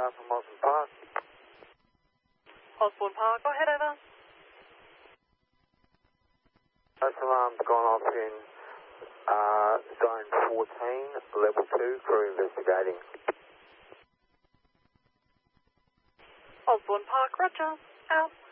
from Osborne Park. Osborne Park, go ahead, over. First alarm's gone off in zone 14, level 2, crew investigating. Osborne Park, roger. Out.